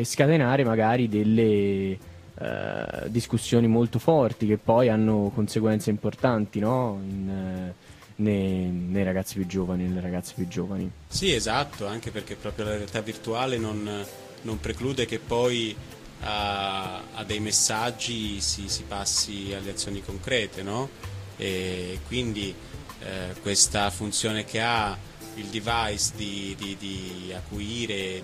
scatenare magari delle discussioni molto forti che poi hanno conseguenze importanti, no? Nei ragazzi più giovani, nelle ragazze più giovani. Sì, esatto, anche perché proprio la realtà virtuale non preclude che poi a dei messaggi si passi alle azioni concrete, no? E quindi questa funzione che ha il device di acuire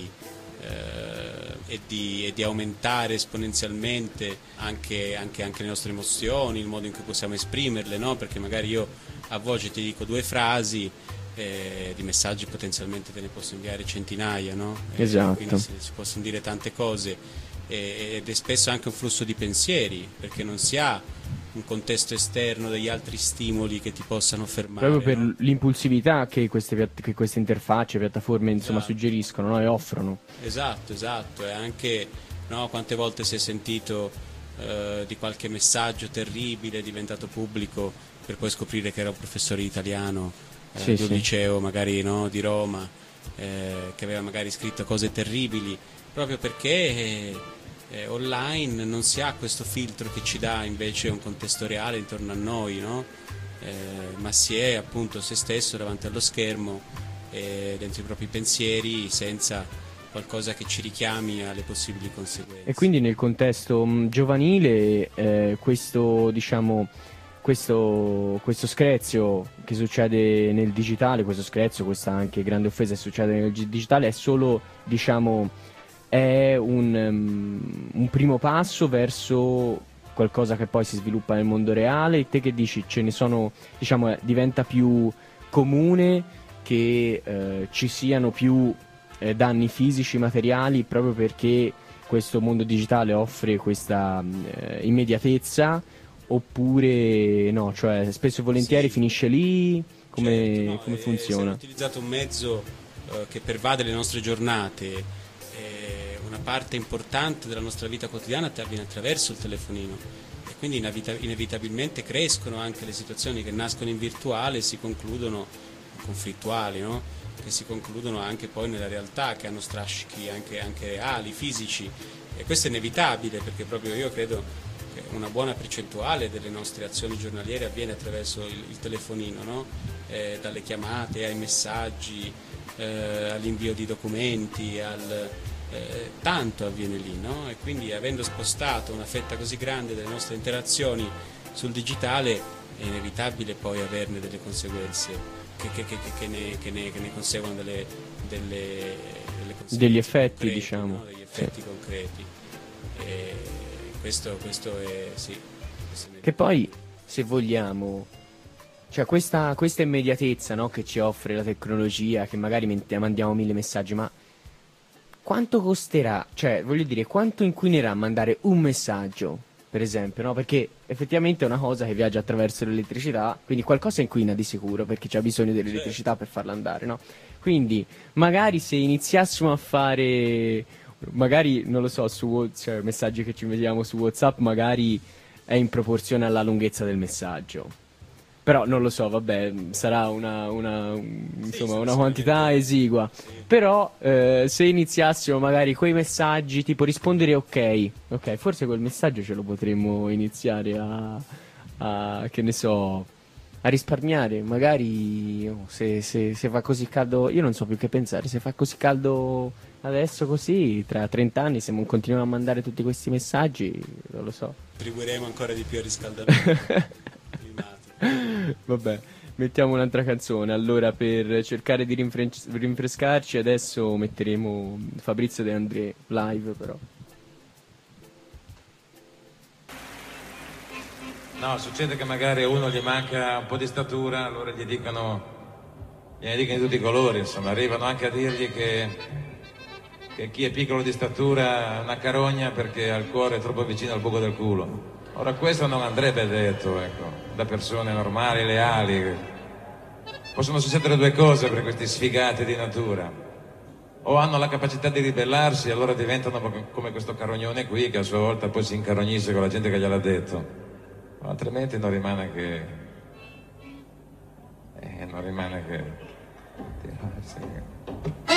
e di aumentare esponenzialmente anche le nostre emozioni, il modo in cui possiamo esprimerle, no? Perché magari io a voce ti dico 2 frasi, di messaggi potenzialmente te ne posso inviare centinaia, no? Esatto. Quindi si possono dire tante cose ed è spesso anche un flusso di pensieri, perché non si ha un contesto esterno degli altri stimoli che ti possano fermare. Proprio per no? l'impulsività che queste interfacce, piattaforme insomma Esatto. suggeriscono, no? E offrono. Esatto, e anche no, quante volte si è sentito di qualche messaggio terribile diventato pubblico per poi scoprire che era un professore di italiano Sì, di un sì. liceo magari no, di Roma che aveva magari scritto cose terribili proprio perché online non si ha questo filtro che ci dà invece un contesto reale intorno a noi, no? Ma si è appunto se stesso davanti allo schermo dentro i propri pensieri senza qualcosa che ci richiami alle possibili conseguenze. E quindi nel contesto giovanile questo, diciamo, questo screzio che succede nel digitale, questo screzio, questa anche grande offesa che succede nel digitale è solo, diciamo, è un primo passo verso qualcosa che poi si sviluppa nel mondo reale. E te che dici? Ce ne sono, diciamo, diventa più comune che ci siano più danni fisici, materiali, proprio perché questo mondo digitale offre questa immediatezza, oppure no? Cioè spesso e volentieri Sì, finisce lì? Come, certo, no, come essendo funziona? utilizzato un mezzo che pervade le nostre giornate, una parte importante della nostra vita quotidiana avviene attraverso il telefonino e quindi inevitabilmente crescono anche le situazioni che nascono in virtuale e si concludono conflittuali, no? Che si concludono anche poi nella realtà, che hanno strascichi anche reali, fisici e questo è inevitabile perché proprio io credo che una buona percentuale delle nostre azioni giornaliere avviene attraverso il telefonino, no? Dalle chiamate ai messaggi, all'invio di documenti, tanto avviene lì, no? E quindi avendo spostato una fetta così grande delle nostre interazioni sul digitale è inevitabile poi averne delle conseguenze che ne conseguono delle conseguenze Degli effetti, concrete, diciamo. no? Degli effetti Sì. concreti. E questo è sì. Che poi, se vogliamo, cioè questa immediatezza, no, che ci offre la tecnologia, che magari mandiamo 1000 messaggi, ma quanto costerà? Cioè, voglio dire, quanto inquinerà mandare un messaggio, per esempio, no? Perché effettivamente è una cosa che viaggia attraverso l'elettricità, quindi qualcosa inquina di sicuro, perché c'è bisogno dell'elettricità per farla andare, no? Quindi, magari se iniziassimo a fare, magari, non lo so, cioè, messaggi che ci vediamo su WhatsApp, magari è in proporzione alla lunghezza del messaggio. Però non lo so, vabbè, sarà insomma, sarà una quantità sicuramente esigua. sì. Però se iniziassimo magari quei messaggi, tipo rispondere ok, forse quel messaggio ce lo potremmo iniziare che ne so, a risparmiare. Magari se fa così caldo, io non so più che pensare, se fa così caldo adesso così, tra 30 anni se continuiamo a mandare tutti questi messaggi, non lo so. Contribuiremo ancora di più al riscaldamento climatico. Vabbè, mettiamo un'altra canzone. Allora, per cercare di rinfrescarci, adesso metteremo Fabrizio De André live, però. No, succede che magari a uno gli manca un po' di statura, allora gliene dicono di tutti i colori, insomma, arrivano anche a dirgli che chi è piccolo di statura è una carogna perché ha il cuore troppo vicino al buco del culo. Ora questo non andrebbe detto, ecco, da persone normali, leali. Possono succedere due cose per questi sfigati di natura. O hanno la capacità di ribellarsi e allora diventano come questo carognone qui che a sua volta poi si incarognisce con la gente che gliel'ha detto. Altrimenti non rimane che... non rimane che...